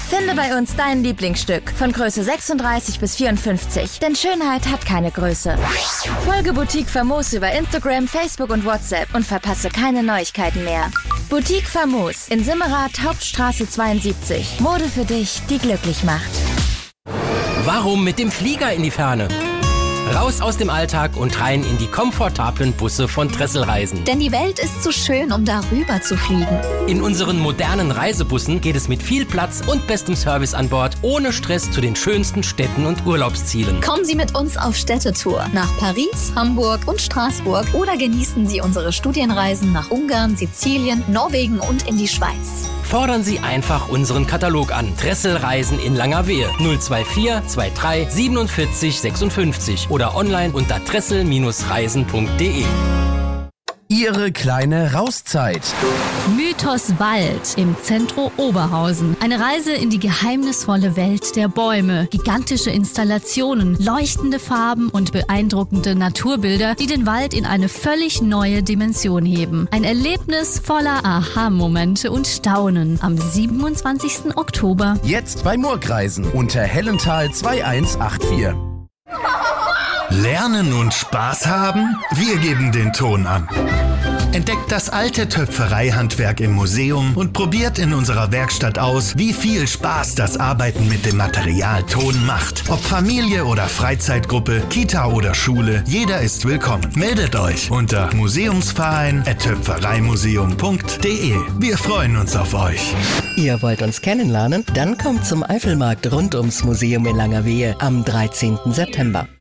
Finde bei uns dein Lieblingsstück von Größe 36 bis 54, denn Schönheit hat keine Größe. Folge Boutique Famos über Instagram, Facebook und WhatsApp und verpasse keine Neuigkeiten mehr. Boutique Famos in Simmerath, Hauptstraße 72. Mode für dich, die glücklich macht. Warum mit dem Flieger in die Ferne? Raus aus dem Alltag und rein in die komfortablen Busse von Dresselreisen. Denn die Welt ist zu schön, um darüber zu fliegen. In unseren modernen Reisebussen geht es mit viel Platz und bestem Service an Bord, ohne Stress zu den schönsten Städten und Urlaubszielen. Kommen Sie mit uns auf Städtetour nach Paris, Hamburg und Straßburg oder genießen Sie unsere Studienreisen nach Ungarn, Sizilien, Norwegen und in die Schweiz. Fordern Sie einfach unseren Katalog an. Dresselreisen in Langerwehe 024 23 47 56 oder online unter dressel-reisen.de. Ihre kleine Rauszeit. Mythos Wald im Zentrum Oberhausen. Eine Reise in die geheimnisvolle Welt der Bäume. Gigantische Installationen, leuchtende Farben und beeindruckende Naturbilder, die den Wald in eine völlig neue Dimension heben. Ein Erlebnis voller Aha-Momente und Staunen am 27. Oktober. Jetzt bei Murgreisen unter Hellenthal 2184. Lernen und Spaß haben? Wir geben den Ton an. Entdeckt das alte Töpfereihandwerk im Museum und probiert in unserer Werkstatt aus, wie viel Spaß das Arbeiten mit dem Material Ton macht. Ob Familie oder Freizeitgruppe, Kita oder Schule, jeder ist willkommen. Meldet euch unter museumsverein@töpfereimuseum.de. Wir freuen uns auf euch. Ihr wollt uns kennenlernen? Dann kommt zum Eifelmarkt rund ums Museum in Langerwehe am 13. September.